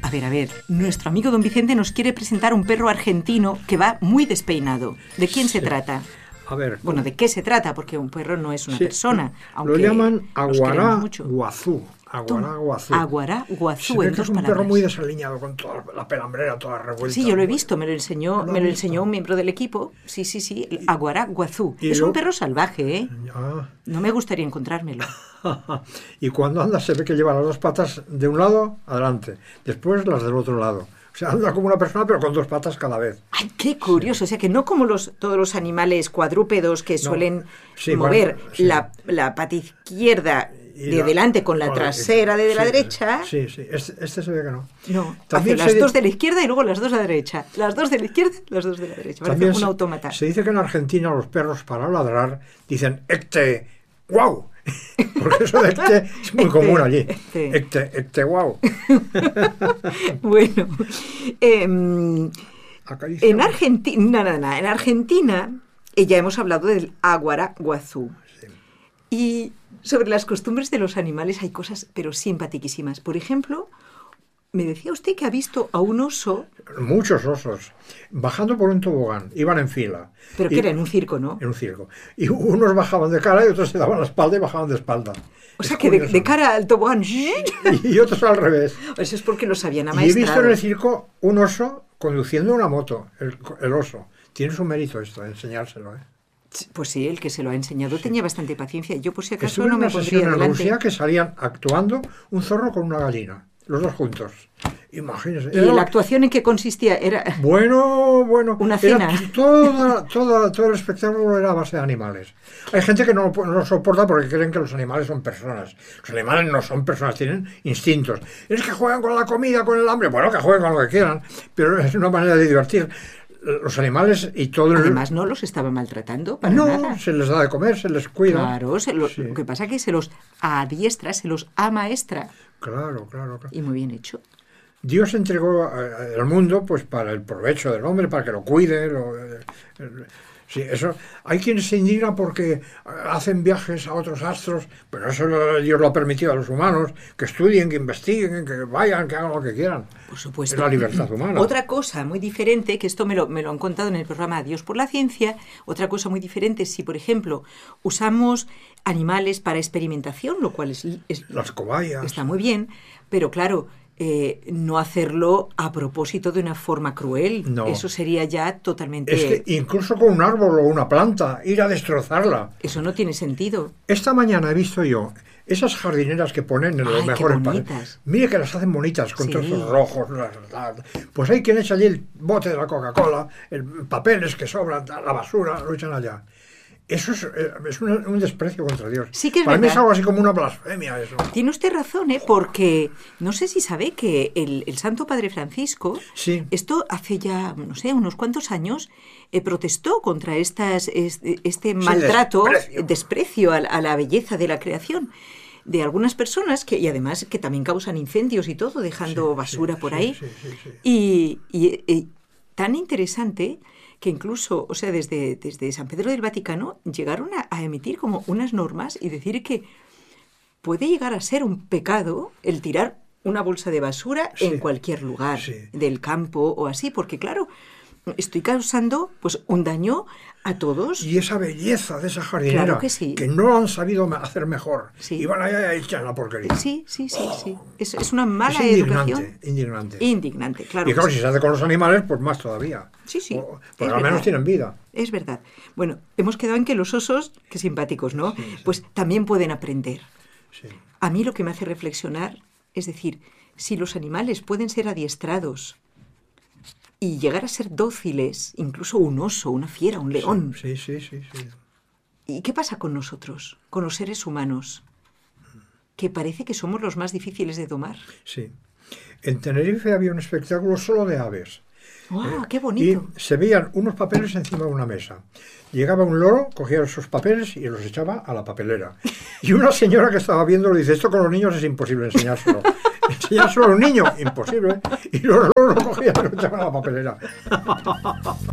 A ver, nuestro amigo don Vicente nos quiere presentar un perro argentino que va muy despeinado. ¿De quién se trata? A ver, Bueno, ¿de qué se trata? Porque un perro no es una persona. Lo llaman aguará guazú. Aguará guazú, se ve en que es dos un palabras. perro muy desaliñado, con toda la pelambrera toda revuelta. Sí, yo lo he visto, me lo enseñó un miembro del equipo. Sí, el aguará guazú. Es un perro salvaje, ¿eh? No me gustaría encontrármelo. Y cuando anda se ve que lleva las dos patas de un lado adelante, después las del otro llado. O sea, anda como una persona pero con dos patas cada vez. ¡Ay, qué curioso! Sí. O sea, que no como todos los animales cuadrúpedos que suelen mover la pata izquierda de delante con la trasera de la derecha. Sí. Este se ve que no. No, también hace las dos de la izquierda y luego las dos de la derecha. Las dos de la izquierda, las dos de la derecha. Parece un autómata. Se dice que en Argentina los perros para ladrar dicen ¡ecte! ¡Guau! Porque eso de ecte es muy común allí. ¡Ecte! ¡Guau! Bueno, en Argentina ya hemos hablado del aguará guazú. Sí. Y sobre las costumbres de los animales hay cosas, pero simpaticísimas. Por ejemplo, me decía usted que ha visto a un oso... Muchos osos, bajando por un tobogán, iban en fila. Pero que era en un circo, ¿no? En un circo. Y unos bajaban de cara y otros se daban la espalda y bajaban de espalda. O sea, que de cara al tobogán... Y otros al revés. Eso es porque los habían amaestrado. Y he visto en el circo un oso conduciendo una moto, el oso. Tiene su mérito esto, enseñárselo, ¿eh? Pues sí, el que se lo ha enseñado tenía bastante paciencia. Yo, por si acaso, no me pondría delante. En Rusia que salían actuando un zorro con una gallina, los dos juntos. Imagínense. ¿Y la actuación en qué consistía? Era bueno. Una cena. Todo el espectáculo era a base de animales. Hay gente que no lo soporta porque creen que los animales son personas. Los animales no son personas, tienen instintos. Es que juegan con la comida, con el hambre. Bueno, que jueguen con lo que quieran, pero es una manera de divertir. Los animales y todo Además no los estaba maltratando para nada. No, se les da de comer, se les cuida. Claro, lo que pasa es que se los adiestra, se los amaestra. Claro. Y muy bien hecho. Dios entregó el mundo pues para el provecho del hombre, para que lo cuide. Sí, eso. Hay quienes se indignan porque hacen viajes a otros astros, pero eso Dios lo ha permitido a los humanos, que estudien, que investiguen, que vayan, que hagan lo que quieran. Por supuesto. Es la libertad humana. Otra cosa muy diferente, que esto me lo han contado en el programa Dios por la Ciencia, otra cosa muy diferente es si, por ejemplo, usamos animales para experimentación, lo cual es las cobayas. Está muy bien, pero claro... no hacerlo a propósito de una forma cruel. No. Eso sería ya totalmente... Es que incluso con un árbol o una planta, ir a destrozarla. Eso no tiene sentido. Esta mañana he visto yo esas jardineras que ponen en los mejores parques. Mire que las hacen bonitas, con trozos rojos. Pues hay quien echa allí el bote de la Coca-Cola, papeles que sobran, la basura, lo echan allá. Eso es un desprecio contra Dios. Sí que es Para verdad. mí es algo así como una blasfemia eso. Tiene usted razón, porque no sé si sabe que el Santo Padre Francisco, sí. Esto hace ya, no sé, unos cuantos años, protestó contra este maltrato, desprecio a la belleza de la creación de algunas personas y además que también causan incendios y todo, dejando basura por ahí. Sí. Y tan interesante... que incluso, o sea, desde San Pedro del Vaticano llegaron a emitir como unas normas y decir que puede llegar a ser un pecado el tirar una bolsa de basura en cualquier lugar del campo o así, porque claro, estoy causando pues un daño a todos. Y esa belleza de esa jardinera, claro que, sí. Que no han sabido hacer mejor. Sí. Y van allá y echan la porquería. Sí. Es una mala educación. Indignante, claro. Y claro, si se hace con los animales, pues más todavía. Sí. Porque al menos tienen vida. Es verdad. Bueno, hemos quedado en que los osos, qué simpáticos, ¿no? Sí. Pues también pueden aprender. Sí. A mí lo que me hace reflexionar, es decir, si los animales pueden ser adiestrados y llegar a ser dóciles, incluso un oso, una fiera, un león. Sí. ¿Y qué pasa con nosotros, con los seres humanos? Que parece que somos los más difíciles de domar. Sí. En Tenerife había un espectáculo solo de aves. ¡Wow, qué bonito! Y se veían unos papeles encima de una mesa. Llegaba un loro, cogía esos papeles y los echaba a la papelera. Y una señora que estaba viendo le dice, esto con los niños es imposible enseñárselo. Enseñárselo a un niño, imposible. Y los loros lo cogían y lo echaban a la papelera.